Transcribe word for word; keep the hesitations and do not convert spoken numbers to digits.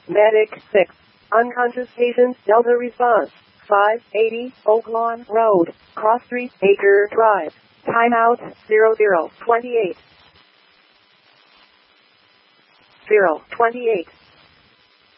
Medic six. Unconscious patient Delta response. five eighty Oak Lawn Road, Cross Street, Acre Drive. Timeout zero zero twenty-eight. zero twenty-eight.